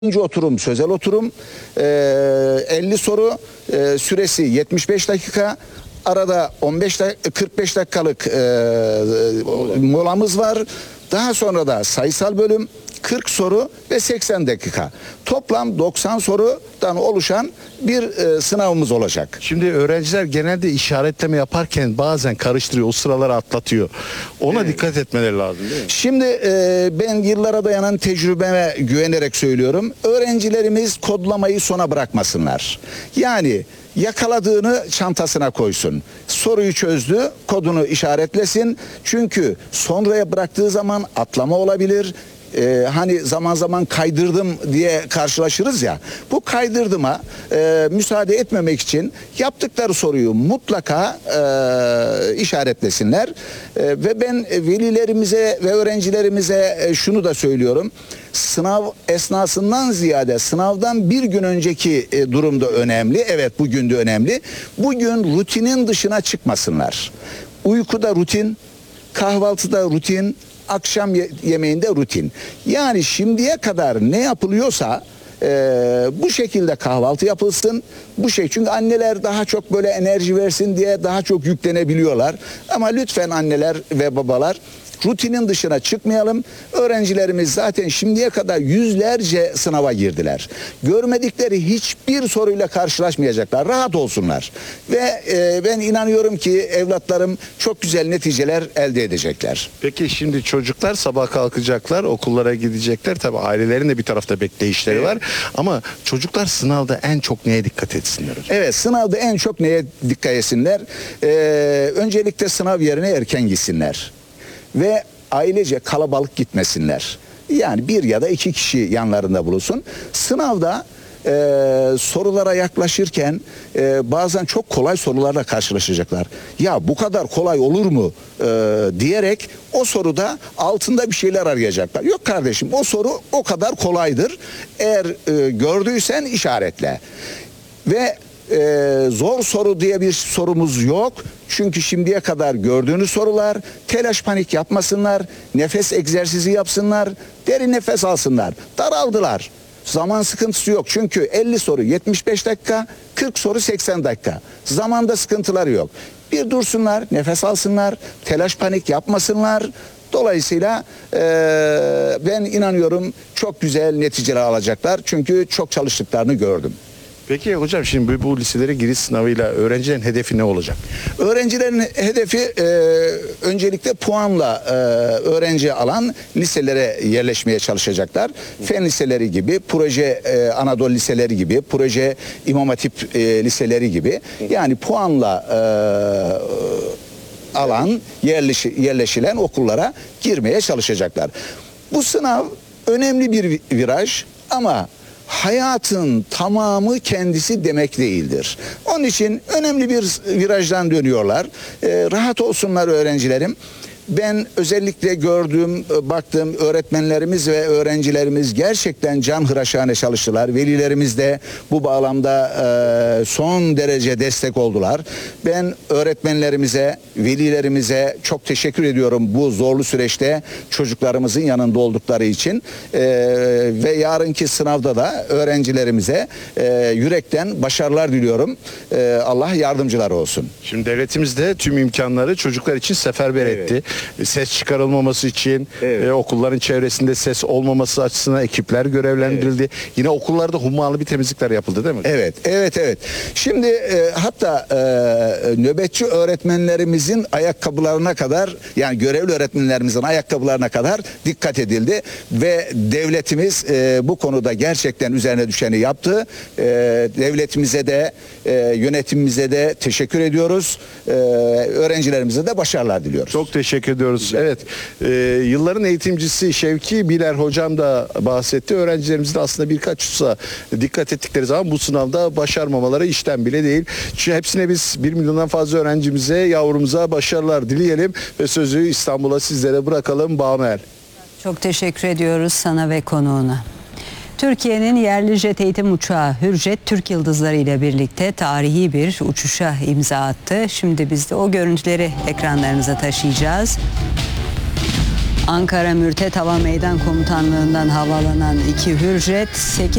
İkinci oturum sözel oturum, 50 soru, süresi 75 dakika. Arada 45 dakikalık molamız var. Daha sonra da sayısal bölüm, 40 soru ve 80 dakika. Toplam 90 sorudan oluşan bir sınavımız olacak. Şimdi öğrenciler genelde işaretleme yaparken bazen karıştırıyor, o sıraları atlatıyor. Ona dikkat etmeleri lazım değil mi? Şimdi ben yıllara dayanan tecrübeme güvenerek söylüyorum. Öğrencilerimiz kodlamayı sona bırakmasınlar. Yani yakaladığını çantasına koysun. Soruyu çözdü, kodunu işaretlesin. Çünkü sonraya bıraktığı zaman atlama olabilir. Hani zaman zaman kaydırdım diye karşılaşırız ya, bu kaydırdıma müsaade etmemek için yaptıkları soruyu mutlaka işaretlesinler. Ve ben velilerimize ve öğrencilerimize şunu da söylüyorum: sınav esnasından ziyade sınavdan bir gün önceki durum da önemli. Evet, bugün de önemli. Bugün rutinin dışına çıkmasınlar. Uykuda rutin, kahvaltıda rutin, akşam yemeğinde rutin. Yani şimdiye kadar ne yapılıyorsa bu şekilde kahvaltı yapılsın. Çünkü anneler daha çok böyle enerji versin diye daha çok yüklenebiliyorlar. Ama lütfen anneler ve babalar, rutinin dışına çıkmayalım. Öğrencilerimiz zaten şimdiye kadar yüzlerce sınava girdiler. Görmedikleri hiçbir soruyla karşılaşmayacaklar. Rahat olsunlar. Ve ben inanıyorum ki evlatlarım çok güzel neticeler elde edecekler. Peki şimdi çocuklar sabah kalkacaklar, okullara gidecekler. Tabii ailelerin de bir tarafta bekleyişleri var. Ama çocuklar sınavda en çok neye dikkat etsinler hocam? Evet, sınavda en çok neye dikkat etsinler? Öncelikle sınav yerine erken gitsinler. Ve ailece kalabalık gitmesinler. Yani bir ya da iki kişi yanlarında bulunsun. Sınavda sorulara yaklaşırken bazen çok kolay sorularla karşılaşacaklar. Ya bu kadar kolay olur mu diyerek o soruda altında bir şeyler arayacaklar. Yok kardeşim, o soru o kadar kolaydır. Eğer gördüysen işaretle. Ve zor soru diye bir sorumuz yok. Çünkü şimdiye kadar gördüğünüz sorular. Telaş panik yapmasınlar. Nefes egzersizi yapsınlar. Derin nefes alsınlar. Daraldılar. Zaman sıkıntısı yok. Çünkü 50 soru 75 dakika, 40 soru 80 dakika. Zamanda sıkıntıları yok. Bir dursunlar, nefes alsınlar, telaş panik yapmasınlar. Dolayısıyla ben inanıyorum çok güzel neticeler alacaklar. Çünkü çok çalıştıklarını gördüm. Peki hocam, şimdi bu liselere giriş sınavıyla öğrencilerin hedefi ne olacak? Öğrencilerin hedefi öncelikle puanla öğrenci alan liselere yerleşmeye çalışacaklar. Fen liseleri gibi, proje Anadolu liseleri gibi, proje İmam Hatip liseleri gibi. Yani puanla alan yerleşilen okullara girmeye çalışacaklar. Bu sınav önemli bir viraj ama hayatın tamamı kendisi demek değildir. Onun için önemli bir virajdan dönüyorlar. Rahat olsunlar öğrencilerim. Ben özellikle gördüğüm, baktığım öğretmenlerimiz ve öğrencilerimiz gerçekten canhıraşane çalıştılar. Velilerimiz de bu bağlamda son derece destek oldular. Ben öğretmenlerimize, velilerimize çok teşekkür ediyorum bu zorlu süreçte çocuklarımızın yanında oldukları için. Ve yarınki sınavda da öğrencilerimize yürekten başarılar diliyorum. Allah yardımcıları olsun. Şimdi devletimiz de tüm imkanları çocuklar için seferber etti. Ses çıkarılmaması için, okulların çevresinde ses olmaması açısından ekipler görevlendirildi. Yine okullarda hummalı bir temizlikler yapıldı değil mi? Evet. Şimdi hatta nöbetçi öğretmenlerimizin ayakkabılarına kadar, yani görevli öğretmenlerimizin ayakkabılarına kadar dikkat edildi ve devletimiz bu konuda gerçekten üzerine düşeni yaptı. Devletimize de yönetimimize de teşekkür ediyoruz. Öğrencilerimize de başarılar diliyoruz. Çok teşekkür ediyoruz. Evet, yılların eğitimcisi Şevki Biler hocam da bahsetti. Öğrencilerimiz de aslında birkaç hususa dikkat ettikleri zaman bu sınavda başarmamaları işten bile değil. Çünkü hepsine biz 1 milyondan fazla öğrencimize, yavrumuza başarılar dileyelim ve sözü İstanbul'a sizlere bırakalım. Banu El. Çok teşekkür ediyoruz sana ve konuğuna. Türkiye'nin yerli jet eğitim uçağı Hürjet, Türk Yıldızları ile birlikte tarihi bir uçuşa imza attı. Şimdi biz de o görüntüleri ekranlarınıza taşıyacağız. Ankara Mürtet Hava Meydan Komutanlığı'ndan havalanan 2 Hürjet 8